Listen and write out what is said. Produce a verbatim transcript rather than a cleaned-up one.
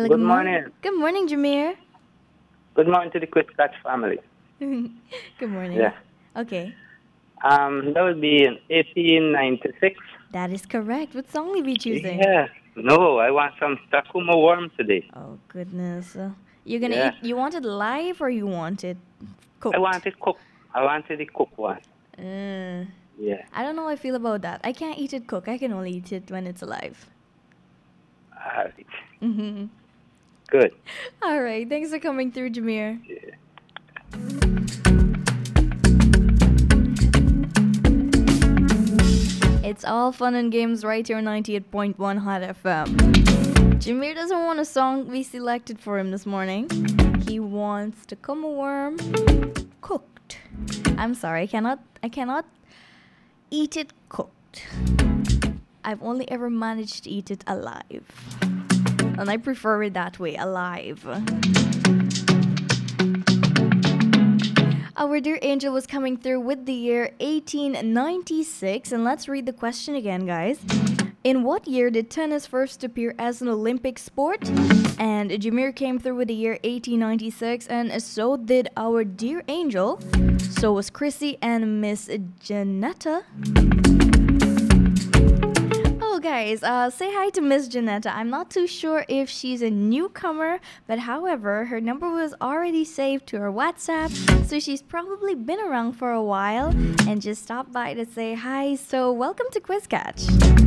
Hello, Good good morning. morning. Good morning, Jameer. Good morning to the Quick Scratch family. Good morning. Yeah. Okay, Um, that would be in eighteen ninety-six. that is correct. What song will we be choosing? Yeah. No, I want some Takuma worm today. Oh goodness. Uh, you're gonna Yeah. eat. You want it live or you want it I cooked? want it cooked. I wanted the cooked one. Uh, Yeah. I don't know how I feel about that. I can't eat it cooked. I can only eat it when it's alive. All right. Mm-hmm. Good. All right. Thanks for coming through, Jameer. Yeah. It's all fun and games right here on ninety-eight point one Hot F M. Jameer doesn't want a song we selected for him this morning. He wants to come a worm cooked. I'm sorry, I cannot I cannot eat it cooked. I've only ever managed to eat it alive. And I prefer it that way, alive. Our dear angel was coming through with the year eighteen ninety-six. And let's read the question again, guys. In what year did tennis first appear as an Olympic sport? And Jameer came through with the year eighteen ninety-six, and so did our dear angel. So was Chrissy and Miss Janetta. Oh, guys, uh, say hi to Miss Janetta. I'm not too sure if she's a newcomer, but however, her number was already saved to her WhatsApp, so she's probably been around for a while and just stopped by to say hi. So welcome to Quiz Catch.